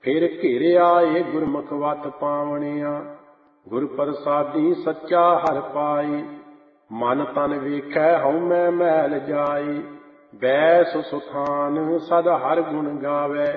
ਫਿਰ ਘੇਰਿਆ ਏ ਗੁਰਮੁਖ ਵਤ ਪਾਵਣਿਆ, ਗੁਰ ਪ੍ਰਸਾਦੀ ਸੱਚਾ ਹਰਿ ਪਾਈ। ਮਨ ਤਨ ਵੇਖੈ ਹਉਮੈ ਮੈਲ ਜਾਈ, ਬੈਸ ਸੁਥਾਨ ਸਦ ਹਰਿ ਗੁਣ ਗਾਵੈ।